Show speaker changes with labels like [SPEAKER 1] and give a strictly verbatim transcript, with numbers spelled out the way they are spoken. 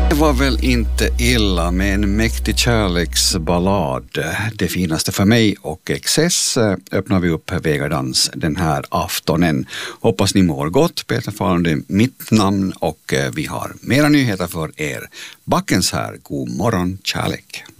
[SPEAKER 1] Det var väl inte illa med en mäktig kärleksballad. Det finaste för mig och Excess öppnar vi upp Vägardans den här aftonen. Hoppas ni mår gott. Peter Fahlund är mitt namn och vi har mera nyheter för er. Backens här, god morgon, kärlek.